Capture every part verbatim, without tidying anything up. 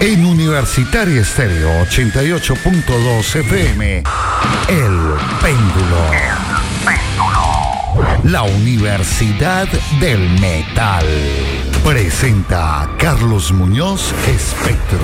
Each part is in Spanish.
En Universitaria Estéreo ochenta y ocho punto dos F M, El Péndulo. El Péndulo. La Universidad del Metal. Presenta a Carlos Muñoz Espectro.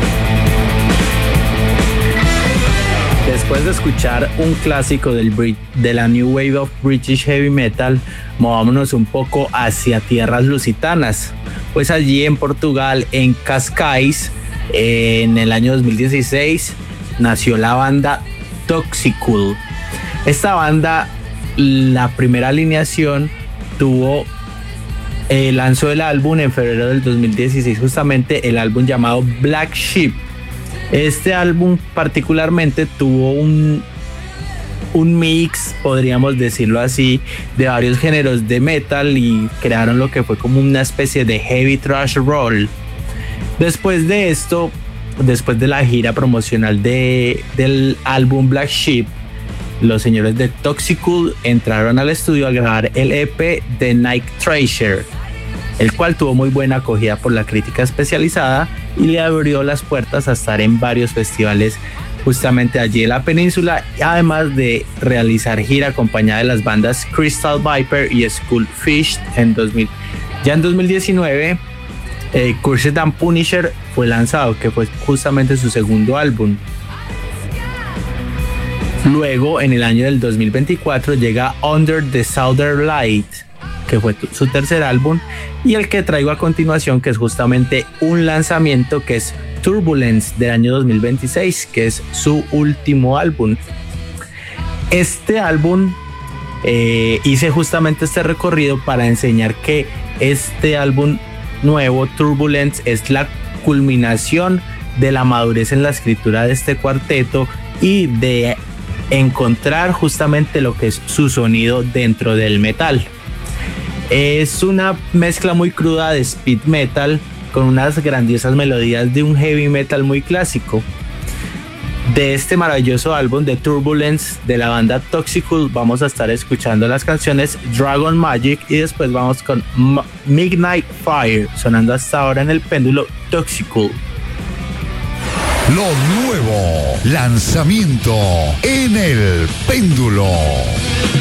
Después de escuchar un clásico del Brit- de la New Wave of British Heavy Metal, movámonos un poco hacia tierras lusitanas. Pues allí en Portugal, en Cascais, en el año dos mil dieciséis, nació la banda Toxicul. Esta banda, la primera alineación, tuvo, eh, lanzó el álbum en febrero del dos mil dieciséis, justamente el álbum llamado Black Sheep. Este álbum particularmente tuvo un, un mix, podríamos decirlo así, de varios géneros de metal y crearon lo que fue como una especie de heavy thrash roll. Después de esto, después de la gira promocional de, del álbum Black Sheep, los señores de Toxicul entraron al estudio a grabar el E P The Night Thrasher, el cual tuvo muy buena acogida por la crítica especializada y le abrió las puertas a estar en varios festivales justamente allí en la península, además de realizar gira acompañada de las bandas Crystal Viper y Skullfish en dos mil. Ya en dos mil diecinueve, eh, Cursed and Punisher fue lanzado, que fue justamente su segundo álbum. Luego, en el año del dos mil veinticuatro, llega Under the Southern Light, que fue su tercer álbum, y el que traigo a continuación, que es justamente un lanzamiento, que es Turbulence del año dos mil veintiséis, que es su último álbum. Este álbum, eh, hice justamente este recorrido para enseñar que este álbum nuevo, Turbulence, es la culminación de la madurez en la escritura de este cuarteto y de encontrar justamente lo que es su sonido dentro del metal. Es una mezcla muy cruda de speed metal con unas grandiosas melodías de un heavy metal muy clásico. De este maravilloso álbum de Turbulence de la banda Toxicul vamos a estar escuchando las canciones Dragon Magic y después vamos con M- Midnight Fire, sonando hasta ahora en El Péndulo, Toxicul. Lo nuevo, lanzamiento en El Péndulo.